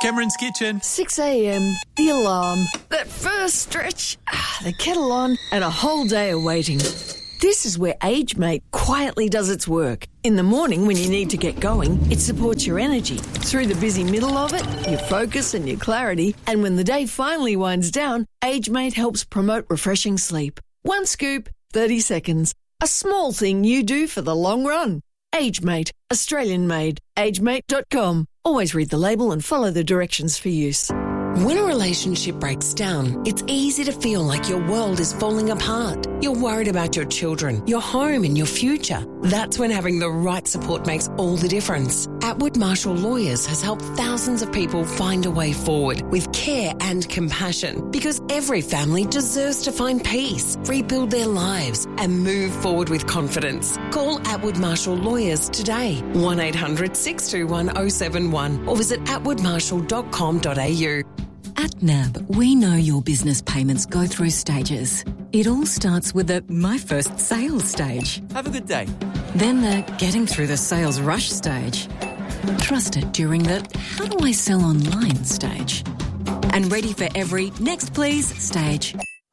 Cameron's Kitchen. six a.m, the alarm, that first stretch, ah, the kettle on, and a whole day of waiting. This is where AgeMate quietly does its work. In the morning when you need to get going, it supports your energy. Through the busy middle of it, your focus and your clarity. And when the day finally winds down, AgeMate helps promote refreshing sleep. One scoop, thirty seconds. A small thing you do for the long run. AgeMate, Australian made. agemate dot com. Always read the label and follow the directions for use. When a relationship breaks down, it's easy to feel like your world is falling apart. You're worried about your children, your home and your future. That's when having the right support makes all the difference. Atwood Marshall Lawyers has helped thousands of people find a way forward with care and compassion, because every family deserves to find peace, rebuild their lives and move forward with confidence. Call Atwood Marshall Lawyers today, one eight hundred six two one oh seven one, or visit atwood marshall dot com dot a u. At N A B, we know your business payments go through stages. It all starts with the My First Sales stage. Have a good day. Then the Getting Through the Sales Rush stage. Trusted during the How do I sell online stage. And ready for every Next Please stage.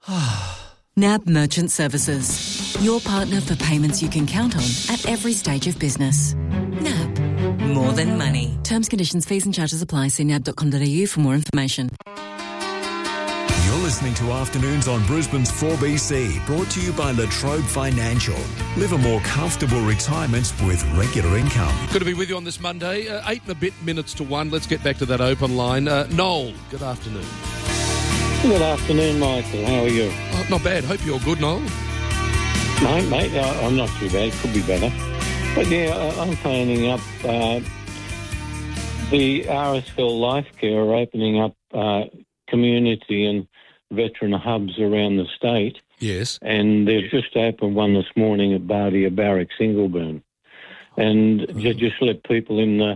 N A B Merchant Services. Your partner for payments you can count on at every stage of business. N A B. More than money. Terms, conditions, fees and charges apply. See nab dot com dot a u for more information. You're listening to Afternoons on Brisbane's four B C, brought to you by Latrobe Financial. Live a more comfortable retirement with regular income. Good to be with you on this Monday. Uh, eight and a bit minutes to one. Let's get back to that open line. Uh, Noel, good afternoon. Good afternoon, Michael. How are you? Oh, not bad. Hope you're good, Noel. No, mate, I- I'm not too bad. Could be better. But yeah, I- I'm phoning up. Uh, the R S L Life Care are opening up uh, community and veteran hubs around the state. Yes. And they've just opened one this morning at Bardia Barracks, Ingleburn. And Oh. ju- just let people in the,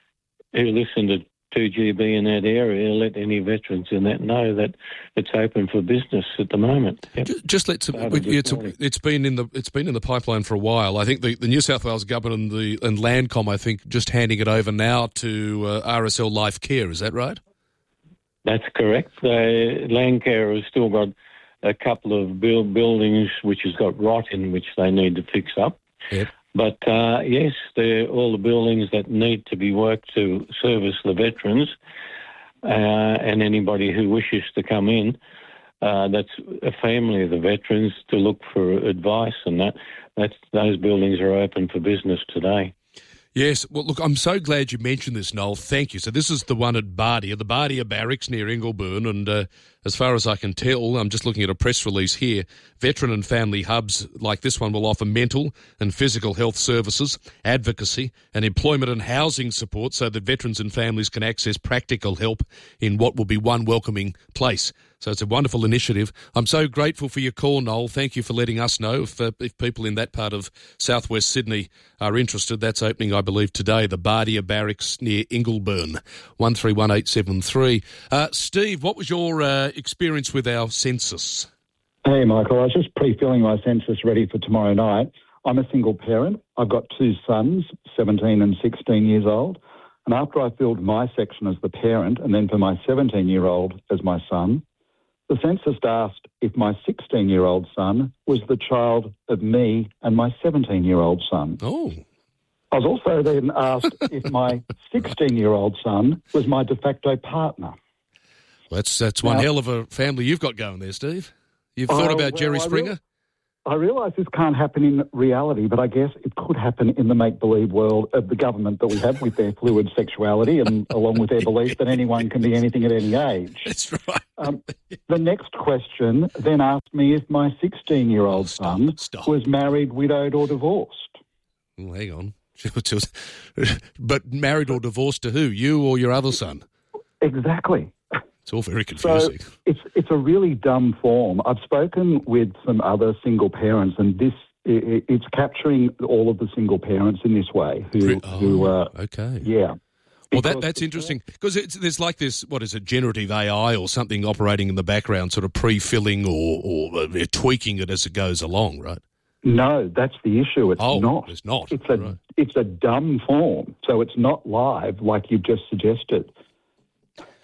who listen to two G B in that area, let any veterans in that know that it's open for business at the moment. Yep. Just let's. Started this It's, morning. it's been in the it's been in the pipeline for a while. I think the, the New South Wales government and the and Landcom, I think, just handing it over now to uh, R S L Life Care. Is that right? That's correct. Uh, Landcare has still got a couple of build buildings which has got rot in, which they need to fix up. Yep. But uh, yes, they're all the buildings that need to be worked to service the veterans uh, and anybody who wishes to come in. Uh, that's a family of the veterans to look for advice, and that that's those buildings are open for business today. Yes. Well, look, I'm so glad you mentioned this, Noel. Thank you. So this is the one at Bardia, the Bardia Barracks near Ingleburn, and uh, as far as I can tell, I'm just looking at a press release here, veteran and family hubs like this one will offer mental and physical health services, advocacy, and employment and housing support so that veterans and families can access practical help in what will be one welcoming place. So it's a wonderful initiative. I'm so grateful for your call, Noel. Thank you for letting us know. If, uh, if people in that part of southwest Sydney are interested, that's opening, I believe, today, the Bardia Barracks near Ingleburn, one three one eight seven three. Uh, Steve, what was your uh, experience with our census? Hey, Michael. I was just pre-filling my census ready for tomorrow night. I'm a single parent. I've got two sons, seventeen and sixteen years old. And after I filled my section as the parent and then for my seventeen-year-old as my son, the census asked if my sixteen-year-old son was the child of me and my seventeen-year-old son. Oh. I was also then asked if my sixteen-year-old son was my de facto partner. That's that's one Now- hell of a family you've got going there, Steve. You've Oh, thought about well, Jerry I Springer? real- I realise this can't happen in reality, but I guess it could happen in the make-believe world of the government that we have with their fluid sexuality and along with their belief that anyone can be anything at any age. That's right. Um, the next question then asked me if my sixteen-year-old son was married, widowed or divorced. Oh, hang on. But married or divorced to who? You or your other son? Exactly. It's all very confusing. So it's it's a really dumb form. I've spoken with some other single parents, and this i it's capturing all of the single parents in this way. Who, Oh, who uh, okay. Yeah. Well, that that's interesting because there's like this, what is it, generative A I or something operating in the background, sort of pre-filling or, or uh, tweaking it as it goes along, right? No, that's the issue. It's Oh, not. it's not. It's a it's a dumb form, so it's not live like you've just suggested.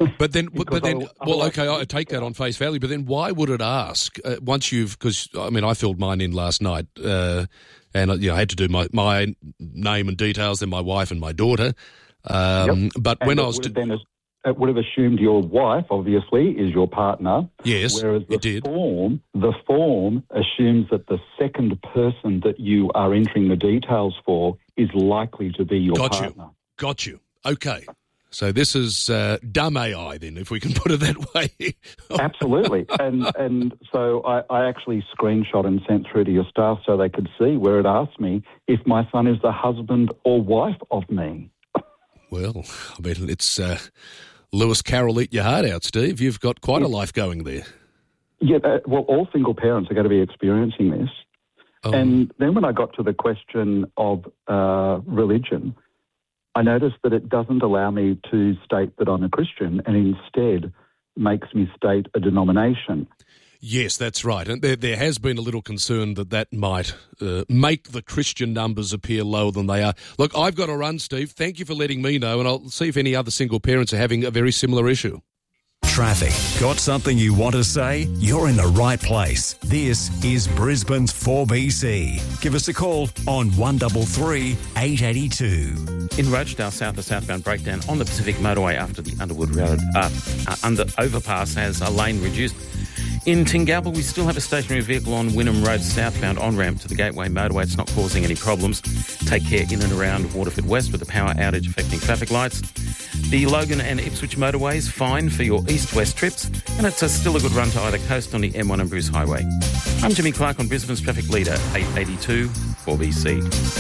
But then, but, but then, well, okay, I take that on face value. But then, why would it ask uh, once you've? Because I mean, I filled mine in last night, uh, and you know, I had to do my my name and details, then my wife and my daughter. Um, Yep. But And when it I was, would have then it would have assumed your wife, obviously, is your partner. Yes, whereas the it did. form, the form assumes that the second person that you are entering the details for is likely to be your got partner. you, got you. Okay. So this is uh, dumb A I then, if we can put it that way. Absolutely. And and so I, I actually screenshot and sent through to your staff so they could see where it asked me if my son is the husband or wife of me. Well, I mean, it's uh, Lewis Carroll, eat your heart out, Steve. You've got quite a life going there. Yeah, uh, well, all single parents are going to be experiencing this. Oh. And then when I got to the question of uh, religion, I noticed that it doesn't allow me to state that I'm a Christian and instead makes me state a denomination. Yes, that's right. And there, there has been a little concern that that might uh, make the Christian numbers appear lower than they are. Look, I've got to run, Steve. Thank you for letting me know, and I'll see if any other single parents are having a very similar issue. Traffic. Got something you want to say? You're in the right place. This is Brisbane's four B C. Give us a call on one three three, eight eight two. In Rochedale South, a southbound breakdown on the Pacific Motorway after the Underwood Road uh, uh, under overpass has a lane reduced. In Tingalpa, we still have a stationary vehicle on Wynnum Road southbound on-ramp to the Gateway Motorway. It's not causing any problems. Take care in and around Waterford West with the power outage affecting traffic lights. The Logan and Ipswich motorways fine for your east-west trips, and it's a still a good run to either coast on the M one and Bruce Highway. I'm Jimmy Clark on Brisbane's Traffic Leader, eight eighty-two four B C.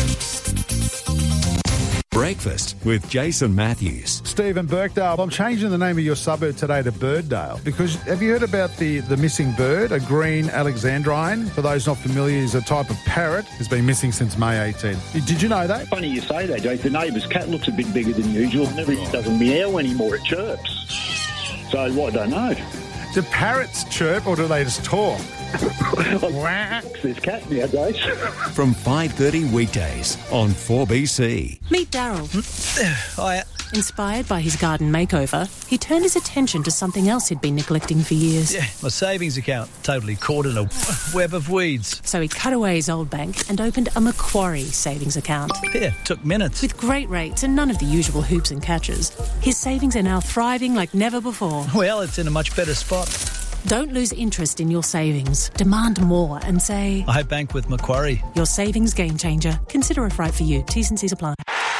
Breakfast with Jason Matthews. Stephen Birkdale, I'm changing the name of your suburb today to Birddale because have you heard about the, the missing bird, a green alexandrine? For those not familiar, is a type of parrot. Has been missing since May eighteenth. Did you know that? Funny you say that, Jake. The neighbour's cat looks a bit bigger than usual. It never doesn't meow anymore, it chirps. So what, I don't know. Do parrots chirp or do they just talk? There's cat nowadays. From five thirty weekdays on four B C. Meet Daryl. Hiya. Inspired by his garden makeover, he turned his attention to something else he'd been neglecting for years. Yeah, my savings account. Totally caught in a web of weeds. So he cut away his old bank and opened a Macquarie savings account. Yeah, took minutes. With great rates and none of the usual hoops and catches, his savings are now thriving like never before. Well, it's in a much better spot. Don't lose interest in your savings. Demand more and say, I bank with Macquarie. Your savings game changer. Consider if right for you. T's and C's apply.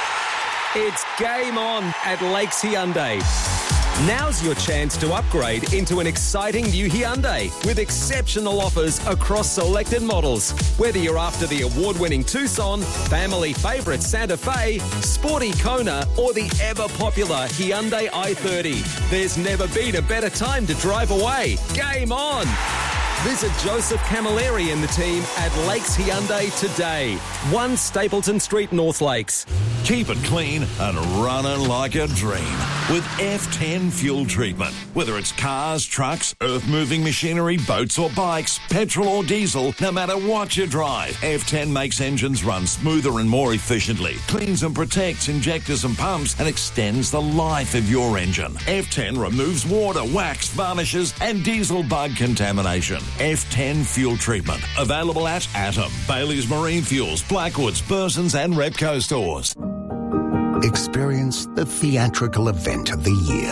It's game on at Lakes Hyundai. Now's your chance to upgrade into an exciting new Hyundai with exceptional offers across selected models. Whether you're after the award-winning Tucson, family favourite Santa Fe, sporty Kona, or the ever-popular Hyundai i thirty, there's never been a better time to drive away. Game on! Visit Joseph Camilleri and the team at Lakes Hyundai today. one Stapleton Street, North Lakes. Keep it clean and running like a dream with F ten fuel treatment. Whether it's cars, trucks, earth-moving machinery, boats or bikes, petrol or diesel, no matter what you drive, F ten makes engines run smoother and more efficiently, cleans and protects injectors and pumps, and extends the life of your engine. F ten removes water, wax, varnishes, and diesel bug contamination. F ten fuel treatment. Available at Atom, Bailey's Marine Fuels, Blackwoods, Burson's and Repco stores. Experience the theatrical event of the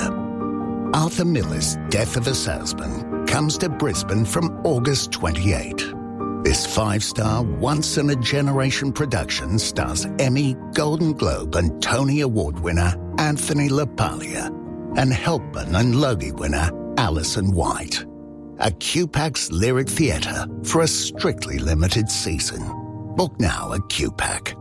year. Arthur Miller's Death of a Salesman comes to Brisbane from August twenty-eighth. This five-star, once-in-a-generation production stars Emmy, Golden Globe and Tony Award winner Anthony LaPaglia and Helpman and Logie winner Alison White. A Q PAC's Lyric Theatre for a strictly limited season. Book now at Q PAC.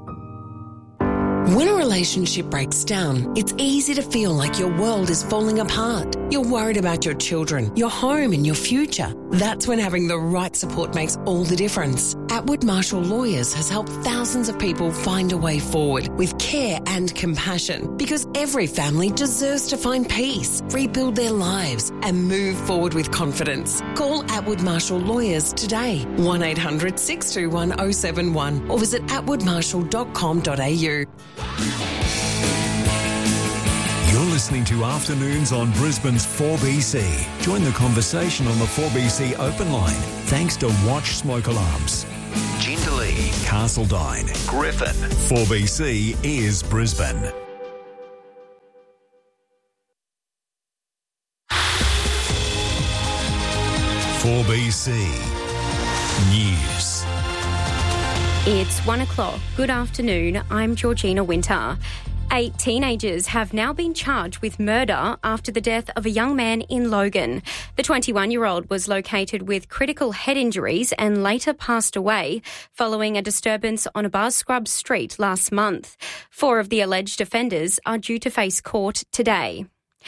When a relationship breaks down, it's easy to feel like your world is falling apart. You're worried about your children, your home and your future. That's when having the right support makes all the difference. Atwood Marshall Lawyers has helped thousands of people find a way forward with care and compassion because every family deserves to find peace, rebuild their lives and move forward with confidence. Call Atwood Marshall Lawyers today, one eight hundred six two one oh seven one or visit atwood marshall dot com dot a u. You're listening to Afternoons on Brisbane's four B C. Join the conversation on the four B C open line thanks to Watch Smoke Alarms. Jindalee, Castledine, Griffin. four B C is Brisbane. four B C News. It's one o'clock. Good afternoon. I'm Georgina Winter. Eight teenagers have now been charged with murder after the death of a young man in Logan. The twenty-one-year-old was located with critical head injuries and later passed away following a disturbance on a Bar Scrub street last month. Four of the alleged offenders are due to face court today.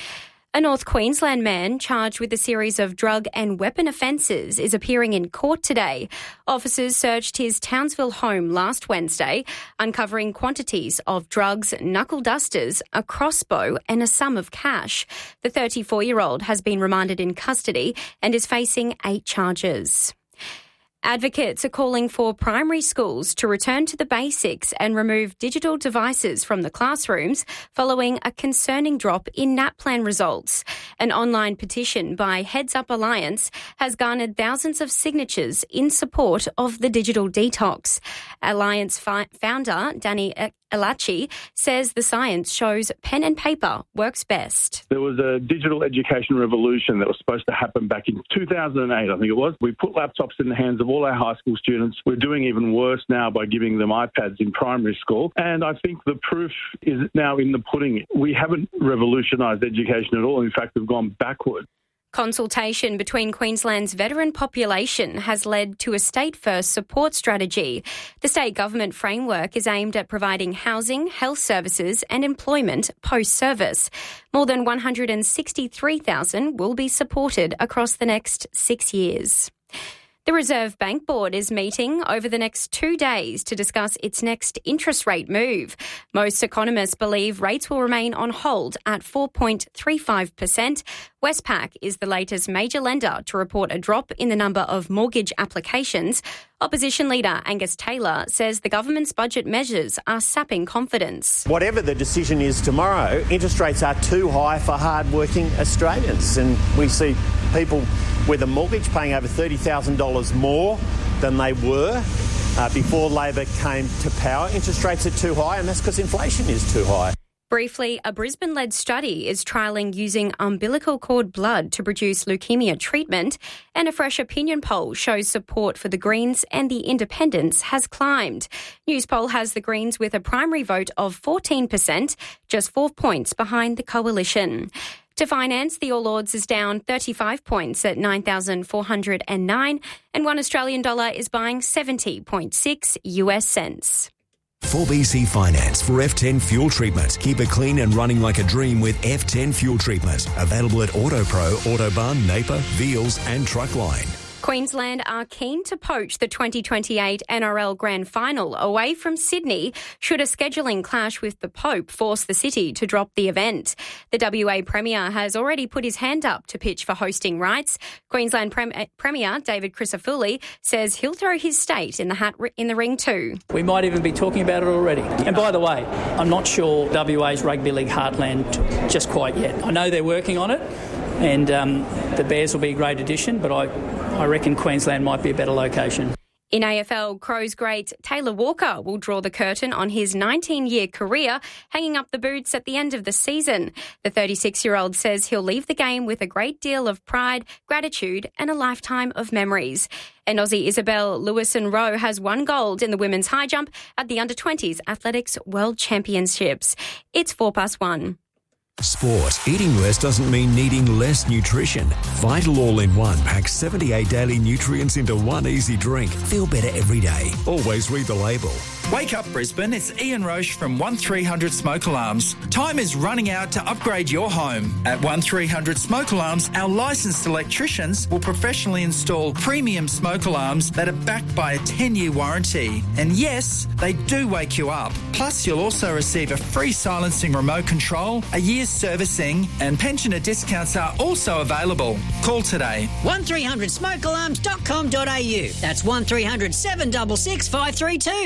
A North Queensland man charged with a series of drug and weapon offences is appearing in court today. Officers searched his Townsville home last Wednesday, uncovering quantities of drugs, knuckle dusters, a crossbow and a sum of cash. The thirty-four-year-old has been remanded in custody and is facing eight charges. Advocates are calling for primary schools to return to the basics and remove digital devices from the classrooms following a concerning drop in NAPLAN results. An online petition by Heads Up Alliance has garnered thousands of signatures in support of the digital detox. Alliance fi- founder Danny Elachi says the science shows pen and paper works best. There was a digital education revolution that was supposed to happen back in two thousand eight, I think it was. We put laptops in the hands of all our high school students. We're doing even worse now by giving them iPads in primary school. And I think the proof is now in the pudding. We haven't revolutionised education at all. In fact, we've gone backward. Consultation between Queensland's veteran population has led to a state-first support strategy. The state government framework is aimed at providing housing, health services and employment post-service. More than one hundred sixty-three thousand will be supported across the next six years. The Reserve Bank Board is meeting over the next two days to discuss its next interest rate move. Most economists believe rates will remain on hold at four point three five percent. Westpac is the latest major lender to report a drop in the number of mortgage applications. Opposition leader Angus Taylor says the government's budget measures are sapping confidence. Whatever the decision is tomorrow, interest rates are too high for hard-working Australians. And we see people with a mortgage paying over thirty thousand dollars more than they were uh, before Labor came to power. Interest rates are too high, and that's because inflation is too high. Briefly, a Brisbane-led study is trialling using umbilical cord blood to produce leukemia treatment, and a fresh opinion poll shows support for the Greens and the Independents has climbed. Newspoll has the Greens with a primary vote of fourteen percent, just four points behind the coalition. To finance, the All Ords is down thirty-five points at nine thousand four hundred nine, and one Australian dollar is buying seventy point six US cents. four B C Finance for F ten fuel treatment. Keep it clean and running like a dream with F ten fuel treatment. Available at AutoPro, Autobahn, Napier, Veals and Truckline. Queensland are keen to poach the twenty twenty-eight N R L Grand Final away from Sydney should a scheduling clash with the Pope force the city to drop the event. The W A Premier has already put his hand up to pitch for hosting rights. Queensland Prem- Premier David Crisafulli says he'll throw his state in the hat in the ring too. We might even be talking about it already. And by the way, I'm not sure W A's Rugby League heartland just quite yet. I know they're working on it, and um, the Bears will be a great addition, but I, I reckon Queensland might be a better location. In A F L, Crows great Taylor Walker will draw the curtain on his nineteen-year career, hanging up the boots at the end of the season. The thirty-six-year-old says he'll leave the game with a great deal of pride, gratitude and a lifetime of memories. And Aussie Isabel Lewison-Rowe has won gold in the women's high jump at the under twenties Athletics World Championships. It's four past one. Sport. Eating less doesn't mean needing less nutrition. Vital All-in-One packs seventy-eight daily nutrients into one easy drink. Feel better every day. Always read the label. Wake up, Brisbane. It's Ian Roche from one three hundred Smoke Alarms. Time is running out to upgrade your home. At one three hundred Smoke Alarms, our licensed electricians will professionally install premium smoke alarms that are backed by a ten-year warranty. And yes, they do wake you up. Plus, you'll also receive a free silencing remote control, a year's servicing, and pensioner discounts are also available. Call today. one three hundred smoke alarms dot com dot a u. That's one three hundred seven six six five three two. Get three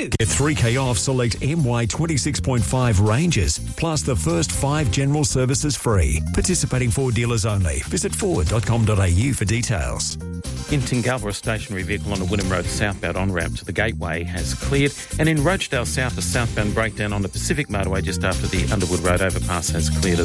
three K off select M Y twenty-six point five ranges, plus the first five general services free. Participating Ford dealers only. Visit ford dot com dot a u for details. In Tingalborough, a stationary vehicle on the Wynnum Road southbound on-ramp to the Gateway has cleared, and in Rochedale South, a southbound breakdown on the Pacific Motorway just after the Underwood Road overpass has cleared as